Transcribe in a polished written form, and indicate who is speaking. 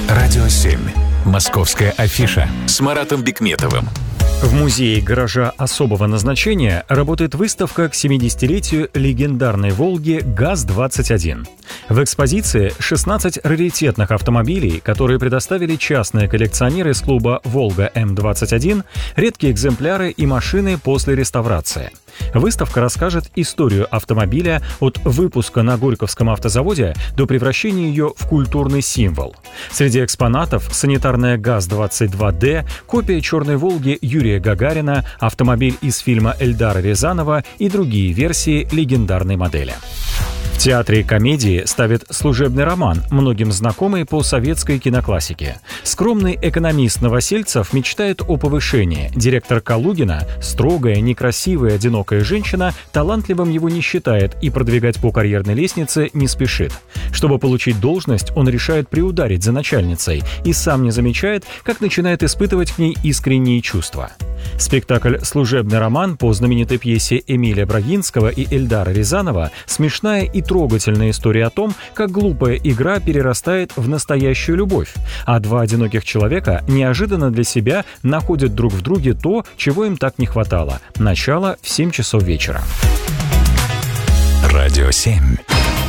Speaker 1: Радио 7. Московская афиша с Маратом Бикметовым.
Speaker 2: В музее гаража особого назначения работает выставка к 70-летию легендарной «Волги» ГАЗ-21. В экспозиции 16 раритетных автомобилей, которые предоставили частные коллекционеры из клуба «Волга М-21», редкие экземпляры и машины после реставрации. Выставка расскажет историю автомобиля от выпуска на Горьковском автозаводе до превращения ее в культурный символ. Среди экспонатов санитарная ГАЗ-22Д, копия «Черной Волги» Юрия Гагарина, автомобиль из фильма Эльдара Рязанова и другие версии легендарной модели. В театре комедии ставят служебный роман, многим знакомый по советской киноклассике. Скромный экономист Новосельцев мечтает о повышении. Директор Калугина, строгая, некрасивая, одинокая женщина, талантливым его не считает и продвигать по карьерной лестнице не спешит. Чтобы получить должность, он решает приударить за начальницей и сам не замечает, как начинает испытывать к ней искренние чувства. Спектакль «Служебный роман» по знаменитой пьесе Эмиля Брагинского и Эльдара Рязанова смешная и трогательная история о том, как глупая игра перерастает в настоящую любовь, а два одиноких человека неожиданно для себя находят друг в друге то, чего им так не хватало. Начало в 7 часов вечера.
Speaker 1: Радио 7.